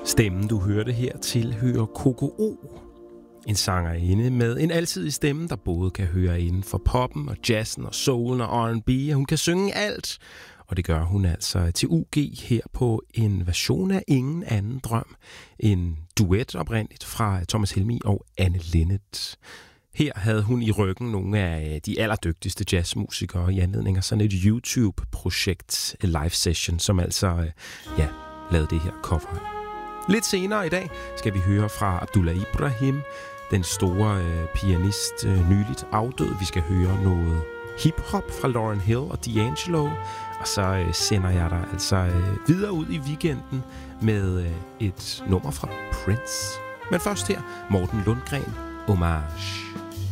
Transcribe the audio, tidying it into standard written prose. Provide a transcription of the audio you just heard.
Stemmen, du hørte her, tilhører Coco O. En sangerinde med en altidig stemme, der både kan høre inden for poppen og jazzen og soulen og R&B. Hun kan synge alt, og det gør hun altså til UG her på en version af Ingen anden drøm. En duet oprindeligt fra Thomas Helmig og Anne Linnet. Her havde hun i ryggen nogle af de allerdygtigste jazzmusikere i anledning af sådan et YouTube-projekt, live session, som altså lavede det her cover. Lidt senere i dag skal vi høre fra Abdullah Ibrahim, den store pianist, nyligt afdød. Vi skal høre noget hip-hop fra Lauryn Hill og D'Angelo, og så sender jeg dig altså videre ud i weekenden med et nummer fra Prince. Men først her, Morten Lundgren, Hommage.